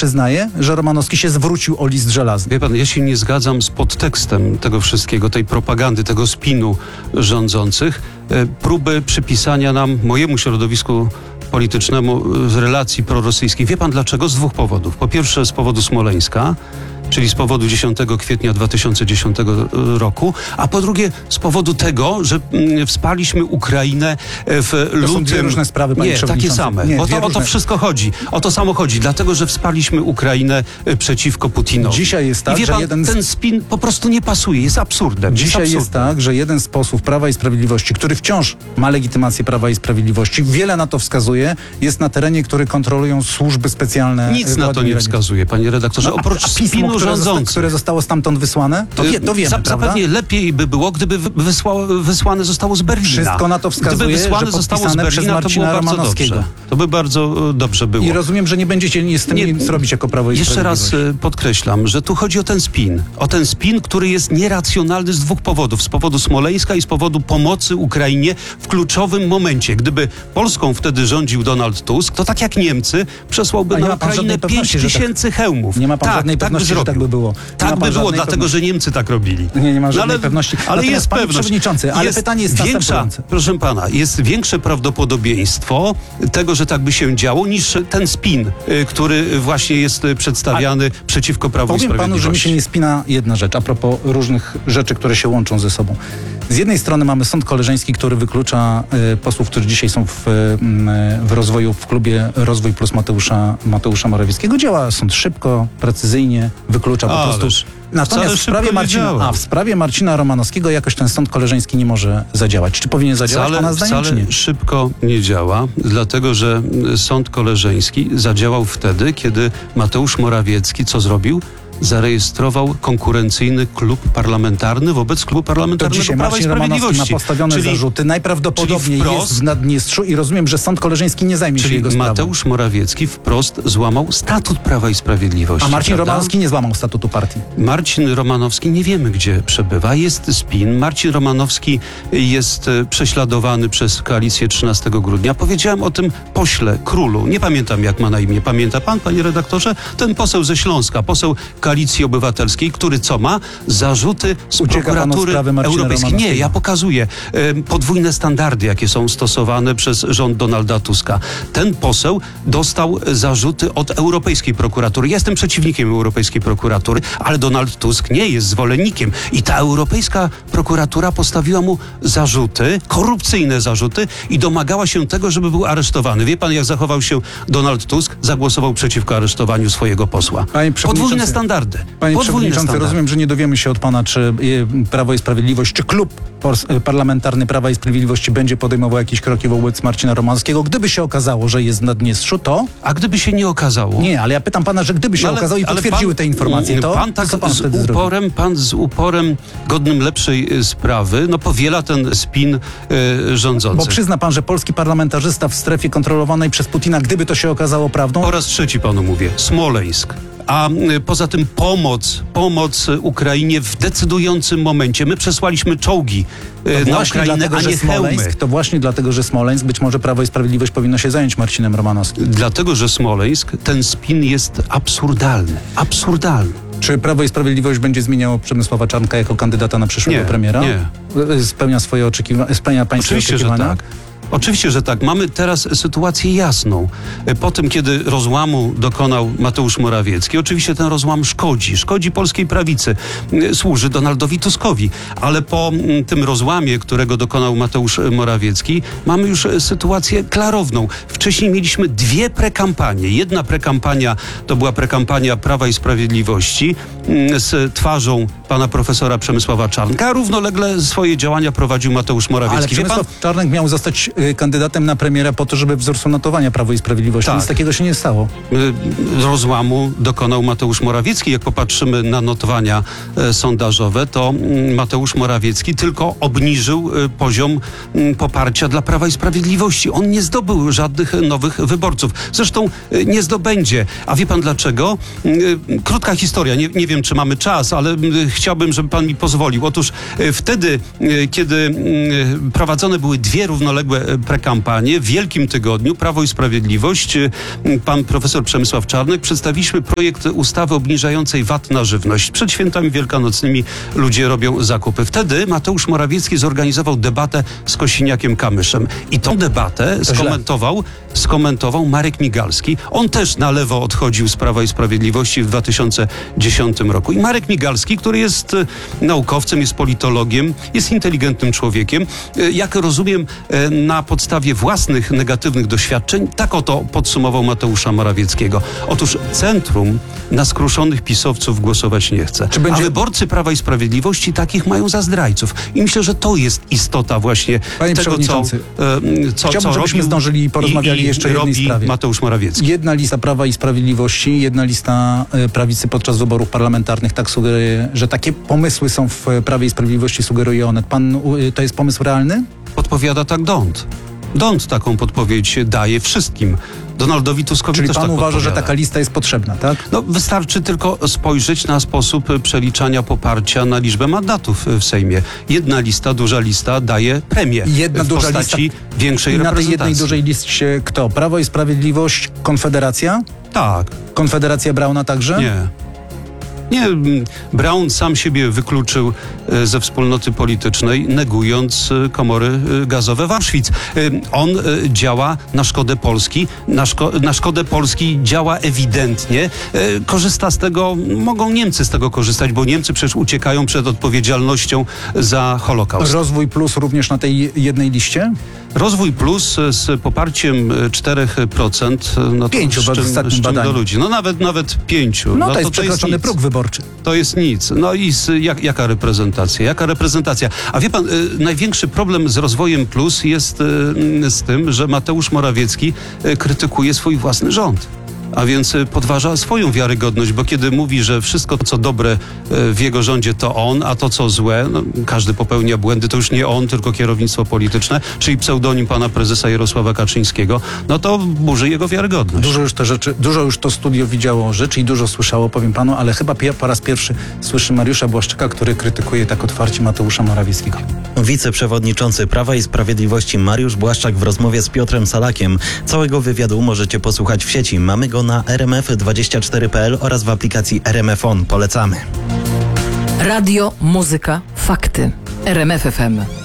przyznaje, że Romanowski się zwrócił o list żelazny. Wie pan, ja się nie zgadzam z podtekstem tego wszystkiego, tej propagandy, tego spinu rządzących, próby przypisania nam, mojemu środowisku politycznemu, z relacji prorosyjskiej. Wie pan dlaczego? Z dwóch powodów. Po pierwsze z powodu Smoleńska, czyli z powodu 10 kwietnia 2010 roku, a po drugie z powodu tego, że wsparliśmy Ukrainę w lutym. To są dwie różne sprawy, panie przewodniczący. Takie same. Nie, o to wszystko chodzi. O to samo chodzi. Dlatego, że wsparliśmy Ukrainę przeciwko Putinowi. Dzisiaj jest tak, I wie pan, że ten spin po prostu nie pasuje. Jest absurdem. Dzisiaj jest tak, że jeden z posłów Prawa i Sprawiedliwości, który wciąż ma legitymację Prawa i Sprawiedliwości, wiele na to wskazuje, jest na terenie, który kontrolują służby specjalne. Nic na to nie wskazuje, panie redaktorze. Oprócz spinu rządzących, które zostało stamtąd wysłane, to wiemy, prawda? Zapewne lepiej by było, gdyby wysłane zostało z Berlina. Wszystko na to wskazuje, gdyby wysłane że zostało z podpisane przez Berlina, to było Marcina bardzo Romanowskiego. dobrze. To by bardzo dobrze było. I rozumiem, że nie będziecie z tym nic robić jako Prawo i Jeszcze raz Sprawiedliwość. podkreślam, że tu chodzi o ten spin. O ten spin, który jest nieracjonalny z dwóch powodów. Z powodu Smoleńska i z powodu pomocy Ukrainie w kluczowym momencie. Gdyby Polską wtedy rządził Donald Tusk, to tak jak Niemcy przesłałby na Ukrainę 5 tysięcy hełmów. Nie ma pan żadnej pewności, że tak by było. Tak by było, dlatego że Niemcy tak robili. Nie ma żadnej pewności. Ale jest panie pewność. Przewodniczący, ale pytanie jest następujące. Proszę pana, jest większe prawdopodobieństwo tego, że tak by się działo, niż ten spin, który właśnie jest przedstawiany przeciwko Prawu i Sprawiedliwości. Powiem panu, że mi się nie spina jedna rzecz, a propos różnych rzeczy, które się łączą ze sobą. Z jednej strony mamy sąd koleżeński, który wyklucza posłów, którzy dzisiaj są w rozwoju, w klubie Rozwój Plus Mateusza Morawieckiego. Działa sąd szybko, precyzyjnie, wyklucza po prostu. Natomiast w sprawie Marcina Romanowskiego jakoś ten sąd koleżeński nie może zadziałać. Czy powinien zadziałać pana zdaniem, czy nie? Wcale szybko nie działa, dlatego że sąd koleżeński zadziałał wtedy, kiedy Mateusz Morawiecki co zrobił? Zarejestrował konkurencyjny klub parlamentarny wobec klubu parlamentarnego Prawa i Sprawiedliwości. Ma postawione zarzuty. Najprawdopodobniej jest w Naddniestrzu i rozumiem, że sąd koleżeński nie zajmie się jego sprawą. Mateusz Morawiecki wprost złamał statut Prawa i Sprawiedliwości. A Marcin Romanowski nie złamał statutu partii. Marcin Romanowski nie wiemy, gdzie przebywa. Jest spin. Marcin Romanowski jest prześladowany przez koalicję 13 grudnia. Powiedziałem o tym pośle, królu. Nie pamiętam, jak ma na imię. Pamięta pan, panie redaktorze? Ten poseł ze Śląska, poseł Koalicji Obywatelskiej, który co ma? Zarzuty z prokuratury europejskiej. Nie, ja pokazuję podwójne standardy, jakie są stosowane przez rząd Donalda Tuska. Ten poseł dostał zarzuty od Europejskiej Prokuratury. Ja jestem przeciwnikiem Europejskiej Prokuratury, ale Donald Tusk nie jest zwolennikiem. I ta Europejska Prokuratura postawiła mu zarzuty, korupcyjne zarzuty i domagała się tego, żeby był aresztowany. Wie pan, jak zachował się Donald Tusk? Zagłosował przeciwko aresztowaniu swojego posła. Podwójne standardy. Panie Przewodniczący, rozumiem, że nie dowiemy się od pana, czy Prawo i Sprawiedliwość, czy klub parlamentarny Prawa i Sprawiedliwości będzie podejmował jakieś kroki wobec Marcina Romanowskiego. Gdyby się okazało, że jest w Naddniestrzu, to... A gdyby się nie okazało? Nie, ale ja pytam pana, że gdyby się okazało i potwierdziły te informacje, to... Pan tak z uporem godnym lepszej sprawy, powiela ten spin rządzący. Bo przyzna pan, że polski parlamentarzysta w strefie kontrolowanej przez Putina, gdyby to się okazało prawdą... Po raz trzeci panu mówię. Smoleńsk. A poza tym pomoc Ukrainie w decydującym momencie. My przesłaliśmy czołgi na Ukrainę, a nie hełmy. To właśnie dlatego, że Smoleńsk, być może Prawo i Sprawiedliwość powinno się zająć Marcinem Romanowskim. Dlatego, że Smoleńsk, ten spin jest absurdalny. Absurdalny. Czy Prawo i Sprawiedliwość będzie zmieniało Przemysława Czarnka jako kandydata na przyszłego premiera? Nie. Spełnia swoje oczekiwania? Spełnia pańskie oczekiwania? Że tak. Oczywiście, że tak. Mamy teraz sytuację jasną. Po tym, kiedy rozłamu dokonał Mateusz Morawiecki, oczywiście ten rozłam szkodzi polskiej prawicy, służy Donaldowi Tuskowi, ale po tym rozłamie, którego dokonał Mateusz Morawiecki, mamy już sytuację klarowną. Wcześniej mieliśmy dwie prekampanie. Jedna prekampania to była prekampania Prawa i Sprawiedliwości z twarzą pana profesora Przemysława Czarnka, a równolegle swoje działania prowadził Mateusz Morawiecki. Ale Przemysław Czarnek miał zostać kandydatem na premiera po to, żeby wzór notowania Prawo i Sprawiedliwości. Tak. Nic takiego się nie stało. Rozłamu dokonał Mateusz Morawiecki. Jak popatrzymy na notowania sondażowe, to Mateusz Morawiecki tylko obniżył poziom poparcia dla Prawa i Sprawiedliwości. On nie zdobył żadnych nowych wyborców. Zresztą nie zdobędzie. A wie pan dlaczego? Krótka historia. Nie wiem, czy mamy czas, ale chciałbym, żeby pan mi pozwolił. Otóż wtedy, kiedy prowadzone były dwie równoległe prekampanię. W Wielkim Tygodniu Prawo i Sprawiedliwość, pan profesor Przemysław Czarnek, przedstawiliśmy projekt ustawy obniżającej VAT na żywność. Przed świętami wielkanocnymi ludzie robią zakupy. Wtedy Mateusz Morawiecki zorganizował debatę z Kosiniakiem-Kamyszem. I tą debatę skomentował Marek Migalski. On też na lewo odchodził z Prawa i Sprawiedliwości w 2010 roku. I Marek Migalski, który jest naukowcem, jest politologiem, jest inteligentnym człowiekiem. Jak rozumiem, na podstawie własnych negatywnych doświadczeń, tak oto podsumował Mateusza Morawieckiego. Otóż centrum na skruszonych pisowców głosować nie chce. A wyborcy Prawa i Sprawiedliwości takich mają za zdrajców. I myślę, że to jest istota właśnie tego, co żebyśmy zdążyli i porozmawiali jeszcze o jednej sprawie. Mateusz Morawiecki. Jedna lista Prawa i Sprawiedliwości, jedna lista prawicy podczas wyborów parlamentarnych tak sugeruje, że takie pomysły są w Prawie i Sprawiedliwości, sugeruje Onet. To jest pomysł realny? Podpowiada tak Dąd. Dąd taką podpowiedź daje wszystkim. Donaldowi Tuskowi Czyli też pan tak uważa, podpowiada. że taka lista jest potrzebna, tak? No, wystarczy tylko spojrzeć na sposób przeliczania poparcia na liczbę mandatów w Sejmie. Jedna lista, duża lista daje premię w postaci większej I na tej reprezentacji. jednej dużej liście kto? Prawo i Sprawiedliwość, Konfederacja? Tak. Konfederacja Brauna także? Nie, Braun sam siebie wykluczył ze wspólnoty politycznej, negując komory gazowe w Auschwitz. On działa na szkodę Polski. Na szkodę Polski działa ewidentnie. Korzysta z tego, mogą Niemcy z tego korzystać, bo Niemcy przecież uciekają przed odpowiedzialnością za Holokaust. Rozwój Plus również na tej jednej liście? Rozwój Plus z poparciem 4%. No to 5 w ostatnim badaniu. do ludzi. No nawet 5. No to jest przekroczony próg wyborczy. To jest nic. No i jaka reprezentacja? Jaka reprezentacja? A wie pan, największy problem z rozwojem Plus jest z tym, że Mateusz Morawiecki krytykuje swój własny rząd. A więc podważa swoją wiarygodność, bo kiedy mówi, że wszystko co dobre w jego rządzie to on, a to co złe, no, każdy popełnia błędy, to już nie on, tylko kierownictwo polityczne, czyli pseudonim pana prezesa Jarosława Kaczyńskiego, no to burzy jego wiarygodność. Dużo już to studio widziało rzeczy i dużo słyszało, powiem panu, ale chyba po raz pierwszy słyszy Mariusza Błaszczyka, który krytykuje tak otwarcie Mateusza Morawieckiego. Wiceprzewodniczący Prawa i Sprawiedliwości Mariusz Błaszczak w rozmowie z Piotrem Salakiem. Całego wywiadu możecie posłuchać w sieci. Mamy go na rmf24.pl oraz w aplikacji RMF On. Polecamy. Radio, muzyka, fakty. RMF FM.